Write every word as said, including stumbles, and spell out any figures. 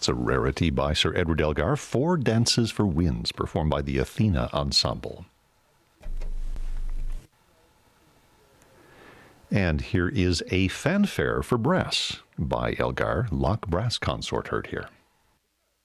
That's a rarity by Sir Edward Elgar. Four Dances for Winds, performed by the Athena Ensemble. And here is a fanfare for brass by Elgar, Loch Brass Consort, heard here.